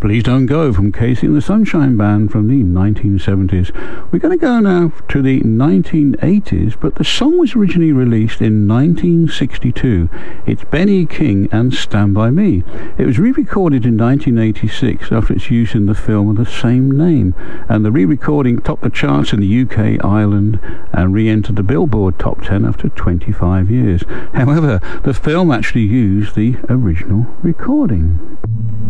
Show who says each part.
Speaker 1: Please Don't Go from Casey and the Sunshine Band from the 1970s. We're going to go now to the 1980s, but the song was originally released in 1962. It's Benny King and Stand By Me. It was re-recorded in 1986 after its use in the film of the same name, and the re-recording topped the charts in the UK, Ireland, and re-entered the Billboard Top 10 after 25 years. However, the film actually used the original recording.